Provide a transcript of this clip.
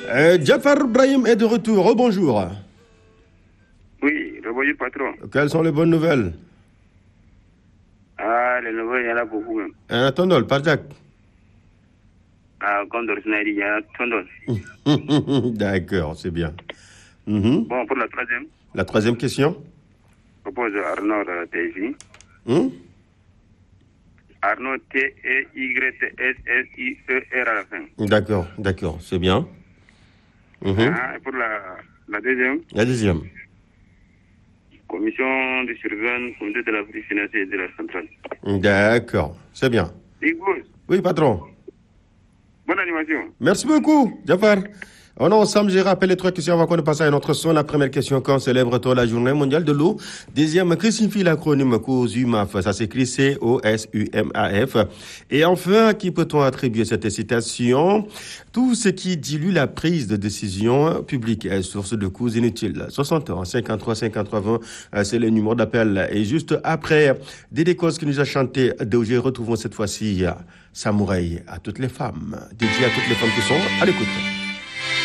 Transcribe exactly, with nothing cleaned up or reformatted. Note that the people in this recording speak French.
Euh, Jafar Brahim est de retour. Rebonjour. Oui, rebonjour patron. Quelles sont les bonnes nouvelles? Ah, les nouvelles, il y en a beaucoup même. Un tondol, par Jack. Ah, Condor Snairy, il y en a tondol. D'accord, c'est bien. Mm-hmm. Bon, pour la troisième. La troisième question. Je propose Arnaud euh, T J. Hmm? Arnaud T E Y T S S I E R à la fin. D'accord, d'accord, c'est bien. Mm-hmm. Ah, et pour la, la deuxième. La deuxième. Commission de surveillance, comité de la vie financière et de la centrale. D'accord, c'est bien. Igor, Oui, patron. bonne animation. Merci beaucoup, Jafar. On est ensemble, je rappelle les trois questions avant qu'on passe à notre son. La première question, quand célèbre-t-on la journée mondiale de l'eau? Deuxième, que signifie l'acronyme COSUMAF? Ça s'écrit C O S U M A F. Et enfin, à qui peut-on attribuer cette citation? Tout ce qui dilue la prise de décision publique est source de coûts inutiles. soixante ans, cinquante-trois, cinquante-trois, vingt, c'est le numéro d'appel. Et juste après, Dédé Kos qui nous a chanté D O G, retrouvons cette fois-ci Samouraï à toutes les femmes. Dédié à toutes les femmes qui sont à l'écoute.